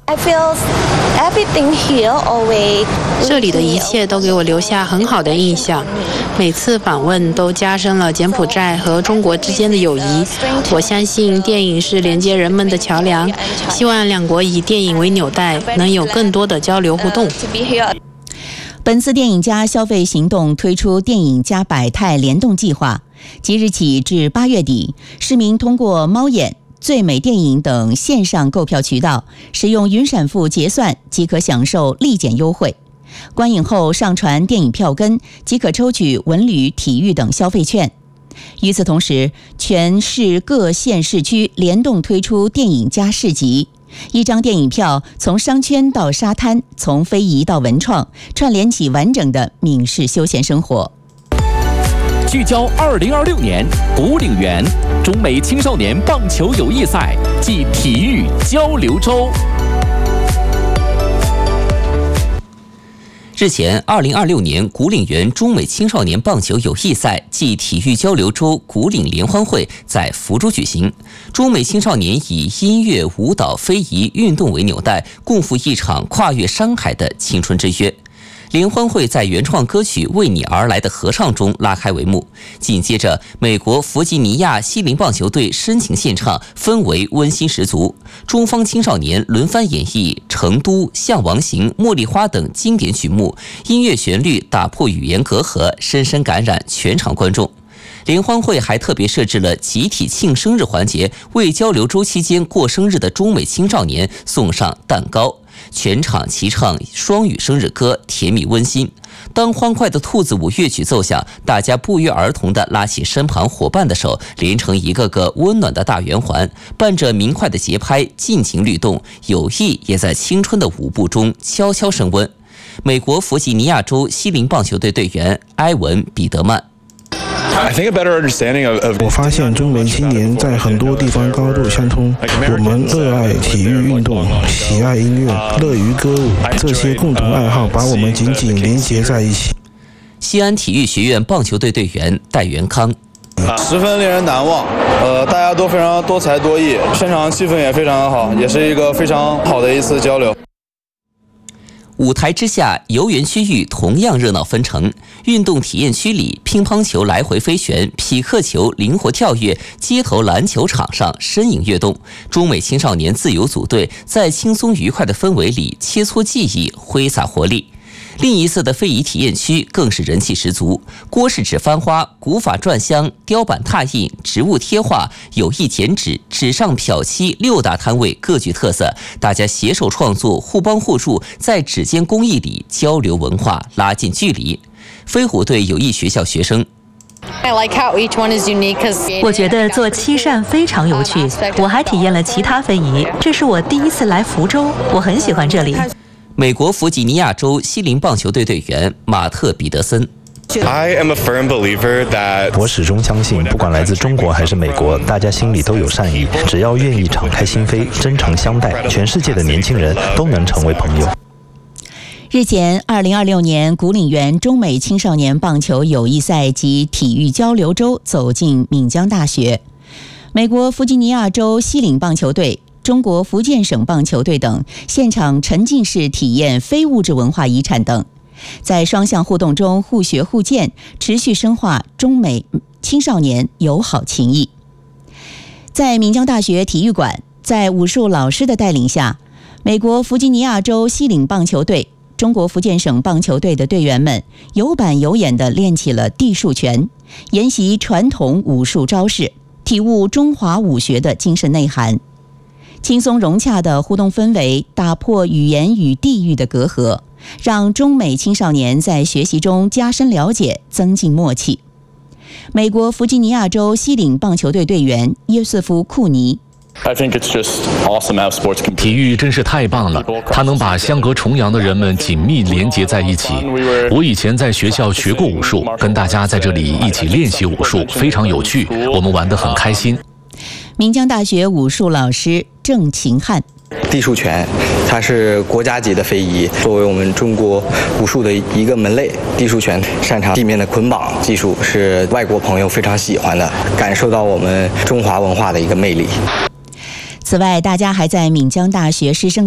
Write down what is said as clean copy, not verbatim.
这里的一切都给我留下很好的印象，每次访问都加深了柬埔寨和中国之间的友谊。我相信电影是连接人们的桥梁，希望两国以电影为纽带，能有更多的交流互动。 本次电影家消费行动推出电影加百泰联动计划，即日起至8月底，市民通过猫眼、最美电影等线上购票渠道，使用云闪付结算即可享受立减优惠。观影后上传电影票根，即可抽取文旅、体育等消费券。与此同时，全市各县市区联动推出电影加市集。一张电影票从商圈到沙滩，从非遗到文创，串联起完整的闽式休闲生活。 聚焦2026年古岭园中美青少年棒球友谊赛暨体育交流周。 日前，2026年古岭园中美青少年棒球友谊赛暨体育交流周古岭联欢会在福州举行。中美青少年以音乐、舞蹈、非遗、运动为纽带，共赴一场跨越山海的青春之约。联欢会在原创歌曲《为你而来的合唱》中拉开帷幕，紧接着美国弗吉尼亚西林棒球队深情献唱，氛围温馨十足。中方青少年轮番演绎《成都》《向王行》《茉莉花》等经典曲目，音乐旋律打破语言隔阂，深深感染全场观众。联欢会还特别设置了集体庆生日环节，为交流周期间过生日的中美青少年送上蛋糕。全场齐唱双语生日歌，甜蜜温馨。当欢快的兔子舞乐曲奏响，大家不约而同地拉起身旁伙伴的手，连成一个个温暖的大圆环，伴着明快的节拍，尽情律动，友谊也在青春的舞步中悄悄升温。美国弗吉尼亚州西林棒球队队员埃文·彼得曼。 我发现中美青年在很多地方高度相通，我们热爱体育运动，喜爱音乐，乐于歌舞，这些共同爱好把我们紧紧连结在一起。 西安体育学院棒球队队员戴元康。 十分令人难忘，大家都非常多才多艺，现场气氛也非常好，也是一个非常好的一次交流。 舞台之下，游园区域同样热闹纷呈。运动体验区里，乒乓球来回飞旋，匹克球灵活跳跃，街头篮球场上身影跃动。中美青少年自由组队，在轻松愉快的氛围里切磋技艺，挥洒活力。另一侧的非遗体验区更是人气十足，郭氏纸翻花、古法篆香、雕版拓印、植物贴画、有意剪纸、纸上漂漆6大摊位各具特色，大家携手创作，互帮互助，在指尖工艺里交流文化，拉近距离。飞虎队友谊学校学生。 我觉得做漆扇非常有趣，我还体验了其他非遗，这是我第一次来福州，我很喜欢这里。 美国弗吉尼亚州西林棒球队队员马特·彼得森。 我始终相信，不管来自中国还是美国，大家心里都有善意，只要愿意敞开心扉，真诚相待，全世界的年轻人都能成为朋友。 日前，2026年古岭园中美青少年棒球友谊赛及体育交流周走进闽江大学。美国弗吉尼亚州西岭棒球队、中国福建省棒球队等现场沉浸式体验非物质文化遗产等，在双向互动中互学互鉴，持续深化中美青少年友好情谊。在闽江大学体育馆，在武术老师的带领下，美国弗吉尼亚州西岭棒球队、中国福建省棒球队的队员们有板有眼地练起了地术拳，研习传统武术招式，体悟中华武学的精神内涵。轻松融洽的互动氛围打破语言与地域的隔阂，让中美青少年在学习中加深了解，增进默契。美国弗吉尼亚州西岭棒球队队员约瑟夫·库尼。 体育真是太棒了，它能把相隔重洋的人们紧密连结在一起。我以前在学校学过武术，跟大家在这里一起练习武术，非常有趣，我们玩得很开心。 闽江大学武术老师郑勤汉。 地术拳，它是国家级的非遗，作为我们中国武术的一个门类，地术拳擅长地面的捆绑技术，是外国朋友非常喜欢的，感受到我们中华文化的一个魅力。 此外，大家还在闽江大学师生